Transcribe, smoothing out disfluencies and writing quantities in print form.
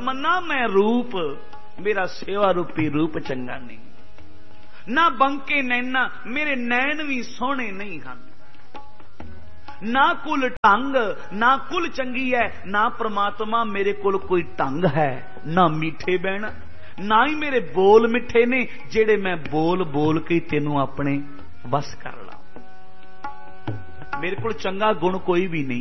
तमन्ना मैं रूप, मेरा सेवा रूपी रूप चंगा नहीं। ना बंके नैना, मेरे नैन भी सोहने नहीं हैं। ना कुल ढंग, ना कुल चंगी है, ना परमात्मा मेरे कोल कोई ढंग है, ना मीठे बहना, ना ही मेरे बोल मिठे ने जेड़े मैं बोल बोल के तेनू अपने बस कर ला। मेरे कोल चंगा गुण कोई भी नहीं।